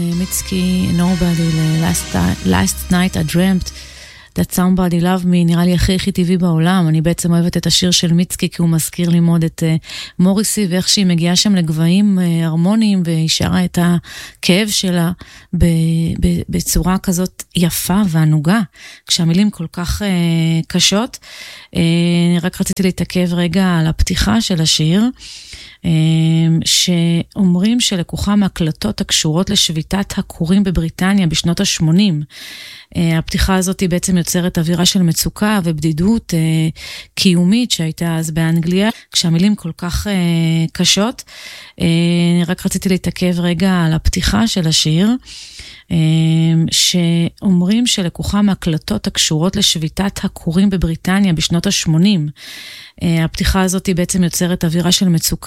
מיצקי, Nobody, Last Night I Dreamt That Somebody Love Me, נראה לי הכי טבעי בעולם. אני בעצם אוהבת את השיר של מיצקי כי הוא מזכיר לי מאוד את מוריסי, ואיך שהיא מגיעה שם לגבהים הרמוניים והיא שרה את הכאב שלה בצורה כזאת יפה וענוגה, כשהמילים כל כך קשות. רק רציתי להתעכב רגע על הפתיחה של השיר, שאומרים שלקוחה מהקלטות הקשורות לשביתת הכורים בבריטניה בשנות ה-80. הפתיחה הזאת היא בעצם יוצרת אווירה של מצוקה ובדידות קיומית שהייתה אז באנגליה, כשהמילים כל כך קשות. רק רציתי להתעכב רגע על הפתיחה של השיר, שאומרים שלקוחה מהקלטות הקשורות לשביתת הכורים בבריטניה בשנות ה-80. הפתיחה הזאת היא בעצם יוצרת אווירה של מצוקה